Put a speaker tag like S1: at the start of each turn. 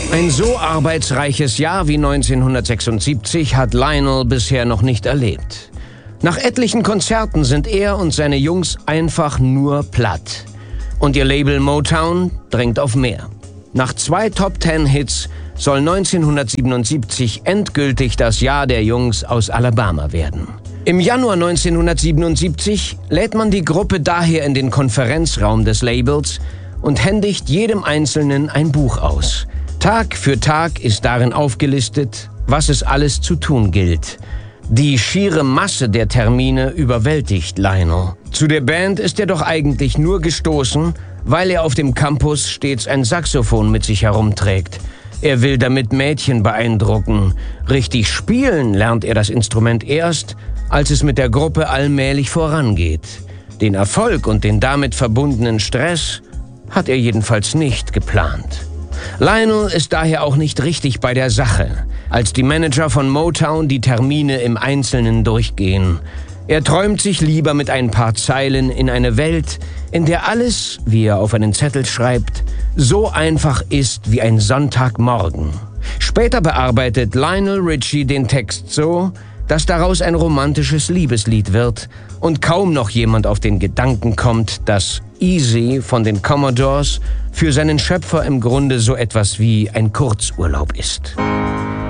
S1: Ein so arbeitsreiches Jahr wie 1976 hat Lionel bisher noch nicht erlebt. Nach etlichen Konzerten sind er und seine Jungs einfach nur platt. Und ihr Label Motown drängt auf mehr. Nach 2 Top-10-Hits soll 1977 endgültig das Jahr der Jungs aus Alabama werden. Im Januar 1977 lädt man die Gruppe daher in den Konferenzraum des Labels und händigt jedem Einzelnen ein Buch aus. Tag für Tag ist darin aufgelistet, was es alles zu tun gilt. Die schiere Masse der Termine überwältigt Lionel. Zu der Band ist er doch eigentlich nur gestoßen, weil er auf dem Campus stets ein Saxophon mit sich herumträgt. Er will damit Mädchen beeindrucken. Richtig spielen lernt er das Instrument erst, als es mit der Gruppe allmählich vorangeht. Den Erfolg und den damit verbundenen Stress hat er jedenfalls nicht geplant. Lionel ist daher auch nicht richtig bei der Sache, als die Manager von Motown die Termine im Einzelnen durchgehen. Er träumt sich lieber mit ein paar Zeilen in eine Welt, in der alles, wie er auf einen Zettel schreibt, so einfach ist wie ein Sonntagmorgen. Später bearbeitet Lionel Richie den Text so, dass daraus ein romantisches Liebeslied wird und kaum noch jemand auf den Gedanken kommt, dass Easy von den Commodores für seinen Schöpfer im Grunde so etwas wie ein Kurzurlaub ist.